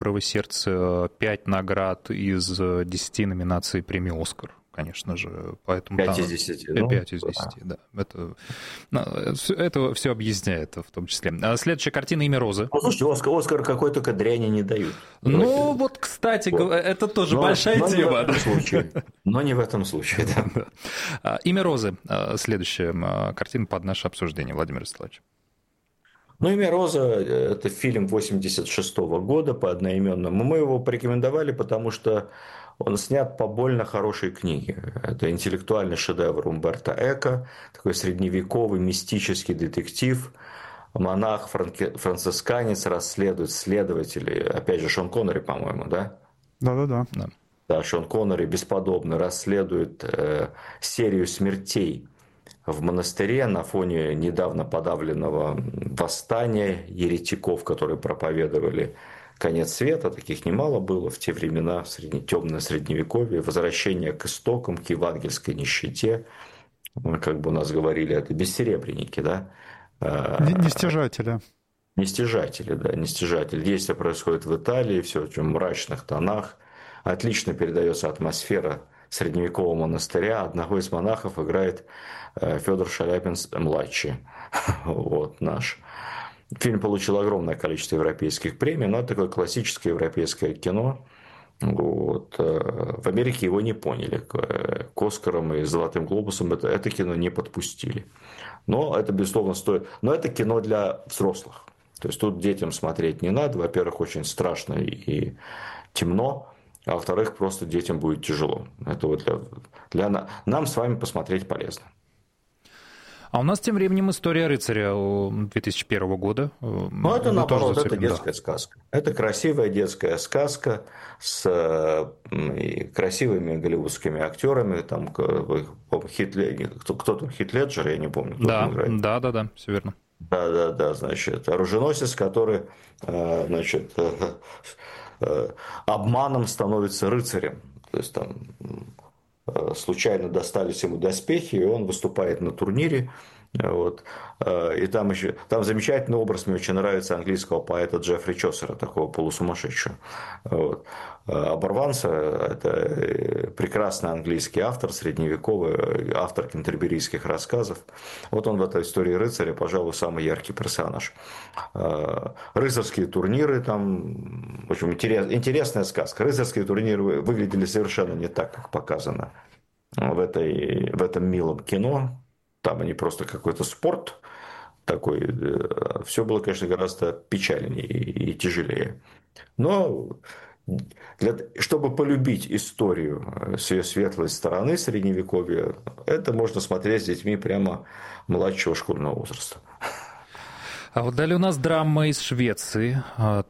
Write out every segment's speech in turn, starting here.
«Правое сердце» 5 наград из 10 номинаций премии «Оскар», конечно же. Поэтому 5 из 10. 5 из 10, да. Это все объясняет в том числе. Следующая картина «Имя Розы». Ну, слушайте, «Оскар» какой только дряни не дают. Ну, вот, кстати, это тоже большая тема. Но не в этом случае, да. «Имя Розы» — следующая картина под наше обсуждение, Владимир Вячеславович. Ну, «Имя Роза» – это фильм 1986 года по одноименному. Мы его порекомендовали, потому что он снят по больно хорошей книге. Это интеллектуальный шедевр Умберто Эко, такой средневековый мистический детектив. Монах-францисканец расследует следователи. Опять же, Шон Коннери, по-моему, да? Да. Да, Шон Коннери бесподобно расследует серию смертей в монастыре на фоне недавно подавленного восстания еретиков, которые проповедовали конец света. Таких немало было в те времена, темное средневековье, возвращение к истокам, к евангельской нищете. Как бы у нас говорили, это бессеребренники, да? Нестяжатели. Нестяжатели, да, нестяжатели. Действие происходит в Италии, все в мрачных тонах. Отлично передается атмосфера средневекового монастыря. Одного из монахов играет Федор Шаляпин-младший. Вот наш. Фильм получил огромное количество европейских премий, но это такое классическое европейское кино. Вот. В Америке его не поняли. К «Оскарам» и «Золотым глобусам» это кино не подпустили. Но это, безусловно, стоит. Но это кино для взрослых. То есть тут детям смотреть не надо. Во-первых, очень страшно и темно. А во-вторых, просто детям будет тяжело. Это вот нам с вами посмотреть полезно. А у нас тем временем «История рыцаря» 2001 года. Ну, это наоборот, это детская сказка. Это красивая детская сказка с красивыми голливудскими актерами. Там кто там, Хит Леджер, я не помню, кто там играет. Да, все верно. Да, значит, оруженосец, который, значит, обманом становится рыцарем. То есть там случайно достались ему доспехи, и он выступает на турнире. Вот. И там замечательный образ, мне очень нравится, английского поэта Джеффри Чосера, такого полусумасшедшего. Вот. Оборванца – это прекрасный английский автор, средневековый, автор кентерберийских рассказов. Вот он в этой «Истории рыцаря», пожалуй, самый яркий персонаж. Рыцарские турниры, там, в общем, интересная сказка. Рыцарские турниры выглядели совершенно не так, как показано в этом милом кино. Там они просто какой-то спорт такой. Все было, конечно, гораздо печальнее и тяжелее. Но чтобы полюбить историю с ее светлой стороны средневековья, это можно смотреть с детьми прямо младшего школьного возраста. А вот далее у нас драма из Швеции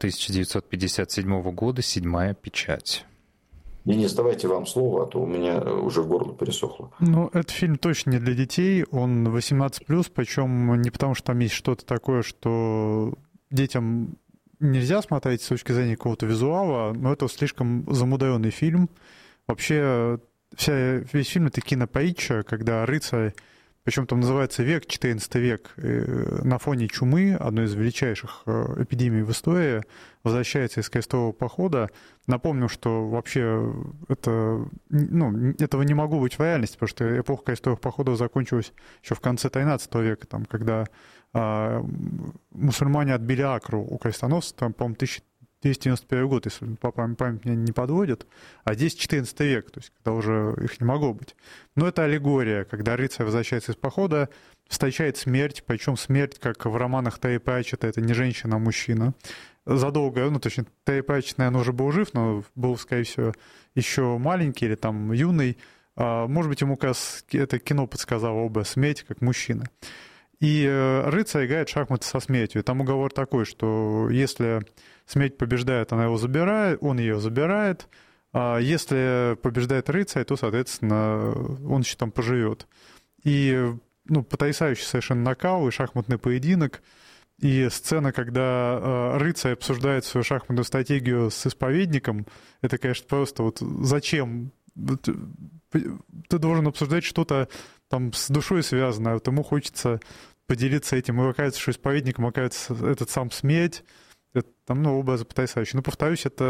1957 года «Седьмая печать». Денис, давайте вам слово, а то у меня уже горло пересохло. Ну, этот фильм точно не для детей, он 18+, причем не потому, что там есть что-то такое, что детям нельзя смотреть с точки зрения какого-то визуала, но это слишком замудренный фильм. Вообще, весь фильм — это кинопритча, когда рыцарь, причем там называется век, 14 век, на фоне чумы, одной из величайших эпидемий в истории, возвращается из крестового похода. Напомню, что вообще этого не могло быть в реальности, потому что эпоха крестовых походов закончилась еще в конце 13 века, там, когда мусульмане отбили Акру у крестоносцев, там, по-моему, 1291 год, если память меня не подводит, а здесь 14 век, то есть когда уже их не могло быть. Но это аллегория, когда рыцарь возвращается из похода, встречает смерть, причем смерть, как в романах Терри Пратчетта, это не женщина, а мужчина. Задолго, точнее, Терри Пратчетт, наверное, уже был жив, но был, скорее всего, еще маленький или там юный. Может быть, ему как раз это кино подсказало образ смерти как мужчина. И рыцарь играет в шахматы со смертью. Там уговор такой, что если смерть побеждает, она его забирает, он ее забирает. А если побеждает рыцарь, то, соответственно, он еще там поживет. И потрясающий совершенно накал и шахматный поединок. И сцена, когда рыцарь обсуждает свою шахматную стратегию с исповедником, это, конечно, просто вот зачем? Ты должен обсуждать что-то там с душой связанное, вот ему хочется поделиться этим. И оказывается, что исповедником оказывается этот сам смерть. Это Там, образы потрясающие. Повторюсь, это